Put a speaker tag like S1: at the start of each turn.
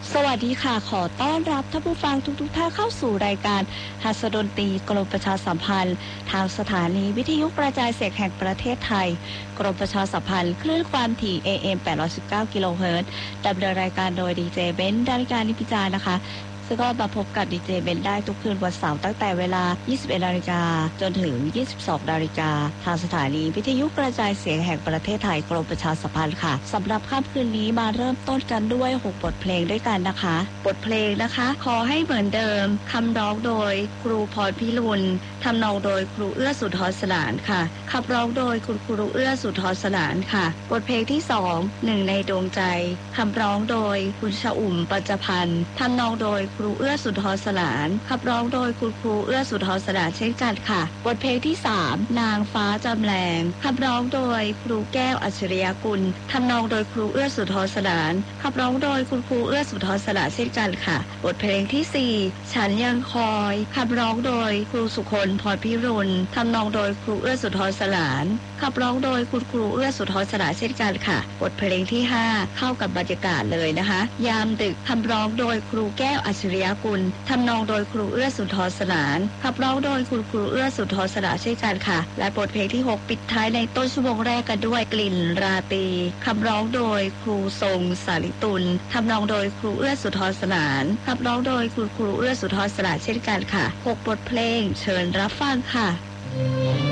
S1: สวัสดีค่ะขอต้อนรับท่านผู้ฟังทุกท่านเข้าสู่รายการหัสดนตรีกรมประชาสัมพันธ์ทางสถานีวิทยุกระจายเสียงแห่งประเทศไทยกรมประชาสัมพันธ์คลื่นความถี่ AM 819 กิโลเฮิรตซ์ดำเนินรายการโดยดีเจเบนซ์ดาริกานิพิจารนะคะซึ่งก็มาพบกับดีเจเบนได้ทุกคืนวันเสาร์ตั้งแต่เวลา 21 นาฬิกาจนถึง 22 นาฬิกาทางสถานีวิทยุกระจายเสียงแห่งประเทศไทยกรมประชาสัมพันธ์ค่ะสำหรับค่ำคืนนี้มาเริ่มต้นกันด้วย6บทเพลงด้วยกันนะคะบทเพลงนะคะขอให้เหมือนเดิมคำร้องโดยครูพรพิรุณทำนองโดยครูเอื้อสุนทรสนานค่ะขับร้องโดยคุณครูเอื้อสุนทรสนานค่ะบทเพลงที่2หนึ่งในดวงใจคำร้องโดยคุณชอุ่มปัญจพันธ์ทำนองโดยครูเอื้อสุนทรสนานขับร้องโดยคุณครูเอื้อสุนทรสนานเช่นกันค่ะบทเพลงที่3นางฟ้าจำแรงขับร้องโดยครูแก้วอัจฉริยกุลทำนองโดยครูเอื้อสุนทรสนานขับร้องโดยคุณครูเอื้อสุนทรสนานเช่นกันค่ะบทเพลงที่4ฉันยังคอยขับร้องโดยครูสุคนพรพิรุณทำนองโดยครูเอื้อสุนทรสนานขับร้องโดยคุณครูเอื้อสุนทรสนานเช่นกันค่ะบทเพลงที่5เข้ากับบรรยากาศเลยนะคะยามดึกคำร้องโดยครูแก้วอัจฉริยกุลทำนองโดยครูเอื้อสุนทรสนานขับร้องโดยคุณครูเอื้อสุนทรสนานเช่นกันค่ะและบทเพลงที่6ปิดท้ายในต้นชั่วโมงแรกกันด้วยกลิ่นราตรีคำร้องโดยครูทรงสาริตุลทำนองโดยครูเอื้อสุนทรสนานขับร้องโดยคุณครูเอื้อสุนทรสนานเช่นกันค่ะ6บทเพลงเชิญรับฟังค่ะ